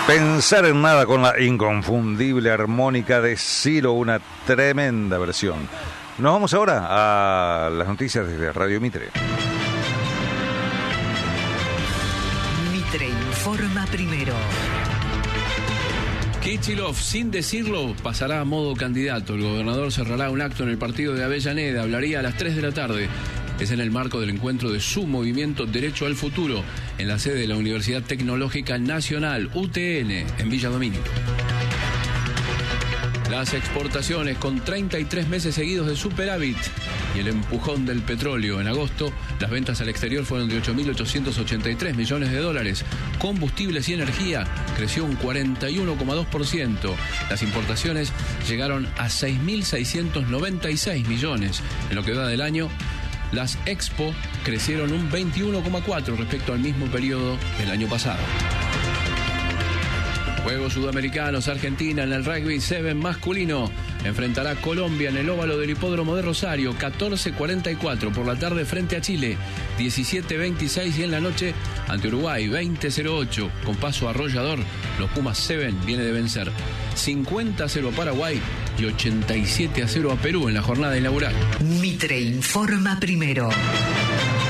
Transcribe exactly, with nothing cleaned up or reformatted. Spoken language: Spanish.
Pensar en nada con la inconfundible armónica de Ciro, una tremenda versión. Nos vamos ahora a las noticias desde Radio Mitre. Mitre informa primero. Kicillof, sin decirlo, pasará a modo candidato. El gobernador cerrará un acto en el partido de Avellaneda. Hablaría a las tres de la tarde. Es en el marco del encuentro de su movimiento Derecho al Futuro, en la sede de la Universidad Tecnológica Nacional, U T N, en Villa Domínico. Las exportaciones con treinta y tres meses seguidos de superávit y el empujón del petróleo. En agosto, las ventas al exterior fueron de ocho mil ochocientos ochenta y tres millones de dólares. Combustibles y energía creció un cuarenta y uno coma dos por ciento. Las importaciones llegaron a seis mil seiscientos noventa y seis millones. En lo que va del año, las Expo crecieron un veintiuno coma cuatro por ciento respecto al mismo periodo del año pasado. Juegos Sudamericanos. Argentina en el rugby siete masculino enfrentará a Colombia en el óvalo del Hipódromo de Rosario, catorce cuarenta y cuatro por la tarde frente a Chile, diecisiete veintiséis, y en la noche ante Uruguay, veinte cero ocho. Con paso arrollador, los Pumas siete viene de vencer cincuenta a cero a Paraguay y ochenta y siete a cero a Perú en la jornada inaugural. Mitre informa primero.